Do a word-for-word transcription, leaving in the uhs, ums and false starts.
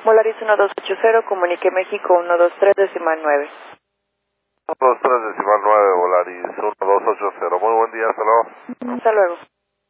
Volaris uno dos ocho cero, comunique México uno dos tres decimal nueve. uno dos tres decimal nueve, Volaris uno dos ocho cero. Muy buen día, hasta luego. Hasta luego.